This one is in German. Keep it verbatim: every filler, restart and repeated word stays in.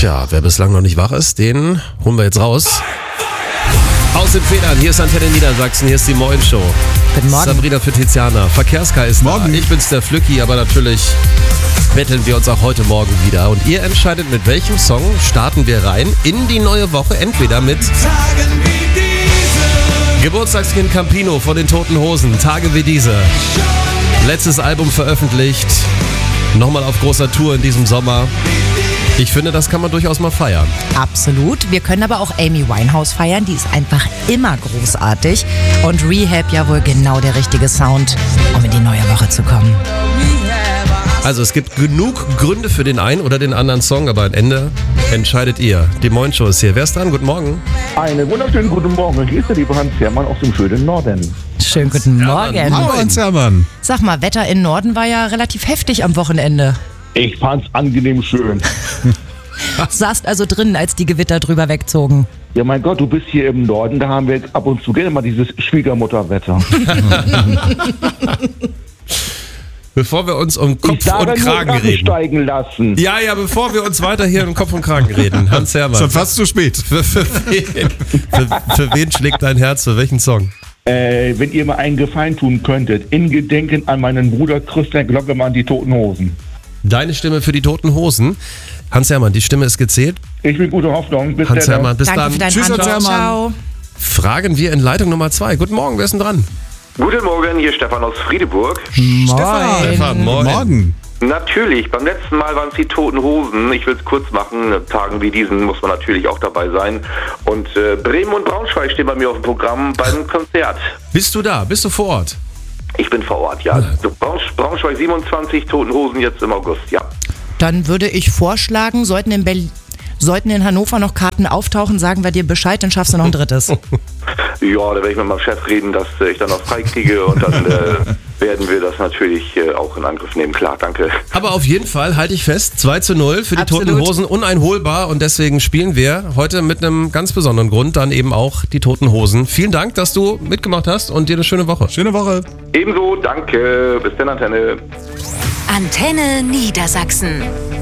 Tja, wer bislang noch nicht wach ist, den holen wir jetzt raus. Aus den Federn, hier ist Antenne Niedersachsen, hier ist die Moin Show. Guten Morgen. Sabrina für Tiziana, Verkehrskar ist Morgen. da. Ich bin's, der Flücki, aber natürlich betteln wir uns auch heute Morgen wieder. Und ihr entscheidet, mit welchem Song starten wir rein in die neue Woche. Entweder mit Tagen wie diese. Geburtstagskind Campino von den Toten Hosen, Tage wie diese. Letztes Album veröffentlicht, nochmal auf großer Tour in diesem Sommer. Ich finde, das kann man durchaus mal feiern. Absolut. Wir können aber auch Amy Winehouse feiern. Die ist einfach immer großartig. Und Rehab ja wohl genau der richtige Sound, um in die neue Woche zu kommen. Also es gibt genug Gründe für den einen oder den anderen Song, aber am Ende entscheidet ihr. Die Moin Show ist hier. Wer ist dran? Guten Morgen. Einen wunderschönen guten Morgen. Hier ist der liebe Hans Hermann aus dem schönen Norden. Schönen guten Morgen. Hallo, Hans Hermann. Sag mal, Wetter im Norden war ja relativ heftig am Wochenende. Ich fand's angenehm schön. Saßt also drin, als die Gewitter drüber wegzogen. Ja, mein Gott, du bist hier im Norden, da haben wir ab und zu gerne mal dieses Schwiegermutterwetter. Bevor wir uns um Kopf Ich sage und nur Kragen Rachen reden. steigen lassen. Ja, ja, bevor wir uns weiter hier um Kopf und Kragen reden. Hans Hermann. Schon fast zu spät. Für, für, wen, für, für wen schlägt dein Herz? Für welchen Song? Äh, wenn ihr mir einen Gefallen tun könntet, in Gedenken an meinen Bruder Christian Glockemann, die Toten Hosen. Deine Stimme für die Toten Hosen. Hans Hermann, die Stimme ist gezählt. Ich bin guter Hoffnung. Bis Hans dann. Hermann, bis Danke dann. für deinen Tschüss, Anruf. Hans Hermann. Ciao. Fragen wir in Leitung Nummer zwei. Guten Morgen, wer ist denn dran? Guten Morgen, hier Stefan aus Friedeburg. Stefan. Stefan, moin. Morgen. Natürlich, beim letzten Mal waren es die Toten Hosen. Ich will es kurz machen. Tagen wie diesen muss man natürlich auch dabei sein. Und äh, Bremen und Braunschweig stehen bei mir auf dem Programm beim Konzert. Bist du da? Bist du vor Ort? Ich bin vor Ort, ja. So, Braunsch Braunschweig siebenundzwanzig, Toten Hosen jetzt im August, ja. Dann würde ich vorschlagen, sollten in Berlin, sollten in Hannover noch Karten auftauchen, sagen wir dir Bescheid, dann schaffst du noch ein drittes. Ja, da werde ich mit meinem Chef reden, dass äh, ich dann noch frei kriege und dann äh, werden wir das natürlich äh, auch in Angriff nehmen. Klar, danke. Aber auf jeden Fall halte ich fest, zwei zu null für die Absolut. Toten Hosen, uneinholbar. Und deswegen spielen wir heute mit einem ganz besonderen Grund dann eben auch die Toten Hosen. Vielen Dank, dass du mitgemacht hast und dir eine schöne Woche. Schöne Woche. Ebenso, danke. Bis dann, Antenne. Antenne Niedersachsen.